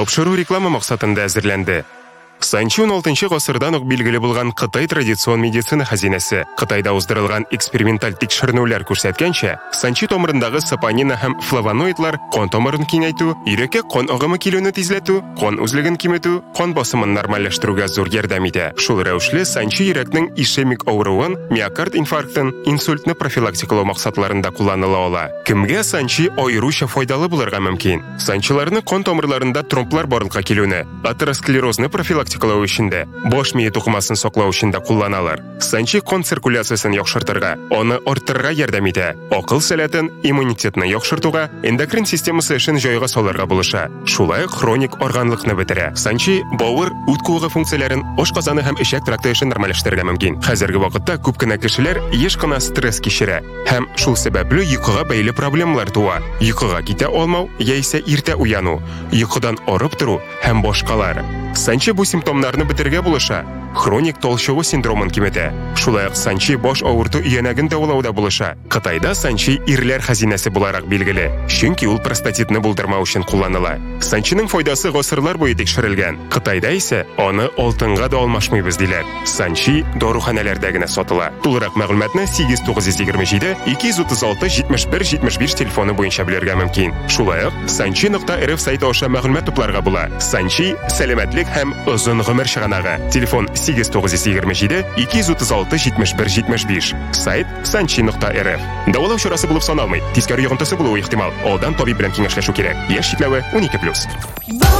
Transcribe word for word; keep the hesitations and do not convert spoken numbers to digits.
Тапшыру реклама максатында әзерләнде. Санчи он алтынчы гасырдан ук билгеле булган Кытай традицион медицина хазинәсе. Кытайда уздырылган эксперименталь тикшеренүләр күрсәткәнчә, санчи томырындагы сапонина һәм флавоноидлар кан томырын киңәйтү, йөрәккә кан агымы килүне тизләтү, кан үзлеген киметү, кан басымын нормальләштерүгә зур ярдәм итә. Шул рәвешле санчи йөрәкнең ишемик авыруын, миокард инфарктын, инсультны профилактикалау максатларында кулланыла ала. Кемгә санчи аеруча файдалы булырга мөмкин? Санчиларны кан томырларында тромблар барлыкка килүне, атеросклерозны профилактикалау өчендә, баш мие тукымасын саклау өчендә кулланалар. Санчи кан циркуляциясен яхшыртырга, аны арттырырга ярдәм итә. Акыл сәләтен, иммунитетны яхшыртуга, эндокрин системасы эшен җайга салырга булыша. Шулай хроник органлыкны бетерә. Санчи бавыр, үт куыгы функцияләрен, ашказаны һәм ишәк тракты эшен нормальләштерергә мөмкин. Хәзерге вакытта күп кенә кешеләр еш кына стресс кичерә һәм шул сәбәпле йокыга бәйле проблемалар туа. Йокыга китә алмау яисә иртә уяну, йокыдан арып тору һәм башкалар. Санчи бу симптомнарны бетергә булыша. Хроник толчыгы синдромын киметә. Шулай ук санчи баш авырту иянәген дәвалауда булыша. Кытайда санчи ирләр хазинәсе буларак билгеле, чөнки ул простатитны булдырмау өчен кулланыла. Санчиның файдасы гасырлар буе тикшерелгән. Кытайда исә аны алтынга да алмашмыйбыз диләр. Санчи доруханәләрдә генә сатыла. Тулырак мәгълүматны сигез тугыз йөз егерме җиде ике йөз утыз алты җитмеш бер җитмеш биш телефоны буенча белергә мөмкин. Шулай ук санчи нокта эр эф сайты аша мәгълүмат тупларга була. Санчи сәламәтлек һәм озын гомер чыганагы. Телефон сигез тугыз йөз егерме җиде ике йөз утыз алты җитмеш бер җитмеш биш. Сайт санчи нокта эр эф. Дәвалау чарасы булып саналмый. Тискәре йогынтысы булуы ихтимал. Алдан табиб белән киңәшләшү кирәк. Яшь чикләве унике плюс.